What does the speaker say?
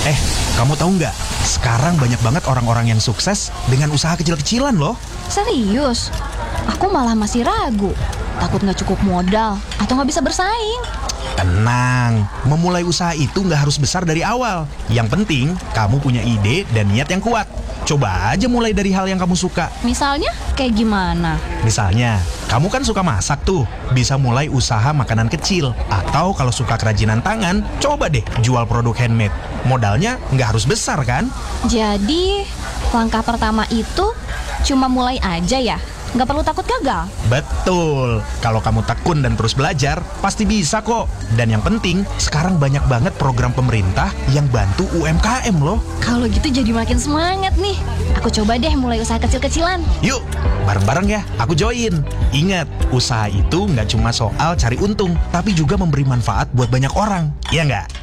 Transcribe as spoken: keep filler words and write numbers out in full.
Eh, kamu tahu nggak? Sekarang banyak banget orang-orang yang sukses dengan usaha kecil-kecilan loh. Serius? Aku malah masih ragu. Takut nggak cukup modal atau nggak bisa bersaing. Tenang, memulai usaha itu nggak harus besar dari awal. Yang penting, kamu punya ide dan niat yang kuat. Coba aja mulai dari hal yang kamu suka. Misalnya kayak gimana? Misalnya, kamu kan suka masak tuh. Bisa mulai usaha makanan kecil. Atau kalau suka kerajinan tangan, coba deh jual produk handmade. Modalnya nggak harus besar kan? Jadi, langkah pertama itu cuma mulai aja ya? Nggak perlu takut gagal? Betul, kalau kamu tekun dan terus belajar, pasti bisa kok. Dan yang penting, sekarang banyak banget program pemerintah yang bantu U M K M loh. Kalau gitu jadi makin semangat nih. Aku coba deh mulai usaha kecil-kecilan. Yuk, bareng-bareng ya, aku join. Ingat, usaha itu nggak cuma soal cari untung, tapi juga memberi manfaat buat banyak orang. Iya nggak?